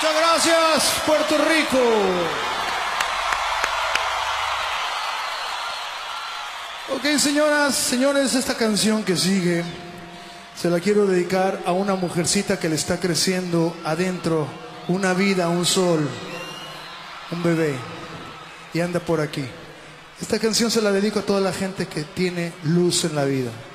Muchas gracias, Puerto Rico. Ok, señoras, señores, esta canción que sigue se la quiero dedicar a una mujercita que le está creciendo adentro una vida, un sol, un bebé, y anda por aquí. Esta canción se la dedico a toda la gente que tiene luz en la vida.